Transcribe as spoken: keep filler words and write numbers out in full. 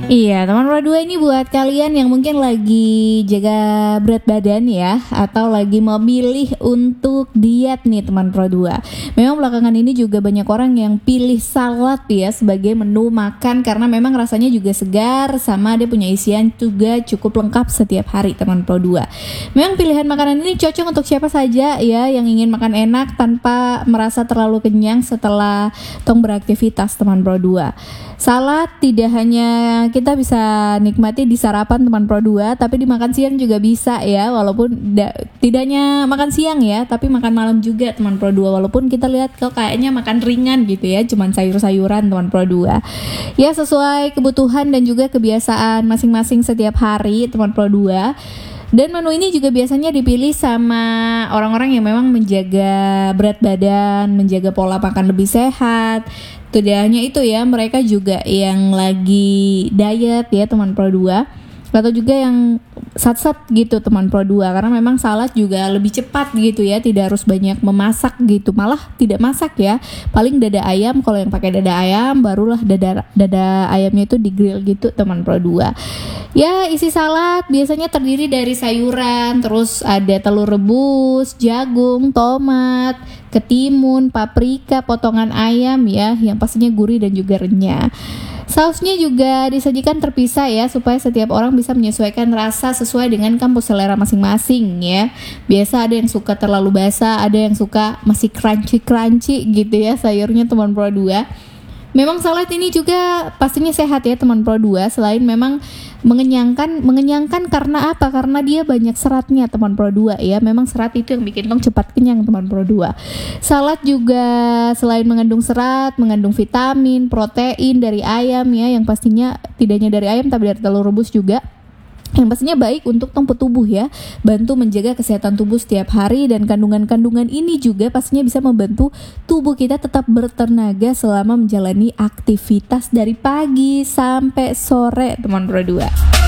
Iya, teman Pro dua ini buat kalian yang mungkin lagi jaga berat badan ya, atau lagi memilih untuk diet nih teman Pro dua. Memang belakangan ini juga banyak orang yang pilih salad ya sebagai menu makan karena memang rasanya juga segar, sama dia punya isian juga cukup lengkap setiap hari teman Pro dua. Memang pilihan makanan ini cocok untuk siapa saja ya yang ingin makan enak tanpa merasa terlalu kenyang setelah tong beraktivitas teman Pro dua. Salad tidak hanya kita bisa nikmati di sarapan teman Pro dua, tapi di makan siang juga bisa ya, walaupun da, tidak hanya makan siang ya, tapi makan malam juga teman Pro dua, walaupun kita lihat kok kayaknya makan ringan gitu ya, cuman sayur-sayuran teman Pro dua. Ya sesuai kebutuhan dan juga kebiasaan masing-masing setiap hari teman Pro dua. Dan menu ini juga biasanya dipilih sama orang-orang yang memang menjaga berat badan, menjaga pola makan lebih sehat. Tidak hanya itu ya, mereka juga yang lagi diet ya teman Pro dua, atau juga yang sat-sat gitu teman Pro dua, karena memang salad juga lebih cepat gitu ya, tidak harus banyak memasak gitu, malah tidak masak ya, paling dada ayam, kalau yang pakai dada ayam barulah dada dada ayamnya itu di grill gitu teman Pro dua. Ya isi salad biasanya terdiri dari sayuran, terus ada telur rebus, jagung, tomat, ketimun, paprika, potongan ayam ya, yang pastinya gurih dan juga renyah. Sausnya juga disajikan terpisah ya, supaya setiap orang bisa menyesuaikan rasa sesuai dengan kampus selera masing-masing ya. Biasa ada yang suka terlalu basah, ada yang suka masih crunchy-crunchy gitu ya sayurnya teman Pro dua. Memang salad ini juga pastinya sehat ya teman Pro dua, selain memang mengenyangkan, mengenyangkan karena apa? Karena dia banyak seratnya teman Pro dua ya. Memang serat itu yang bikin tong cepat kenyang teman Pro dua. Salad juga selain mengandung serat, mengandung vitamin, protein dari ayam ya, yang pastinya tidak hanya dari ayam tapi dari telur rebus juga, yang pastinya baik untuk tong tubuh ya, bantu menjaga kesehatan tubuh setiap hari. Dan kandungan-kandungan ini juga pastinya bisa membantu tubuh kita tetap bertenaga selama menjalani aktivitas dari pagi sampai sore teman Pro dua.